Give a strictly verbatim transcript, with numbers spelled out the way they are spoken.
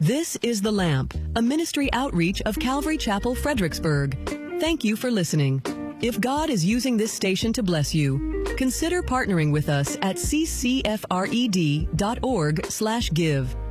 This is The Lamp, a ministry outreach of Calvary Chapel, Fredericksburg. Thank you for listening. If God is using this station to bless you, consider partnering with us at c c f r e d dot org slash give.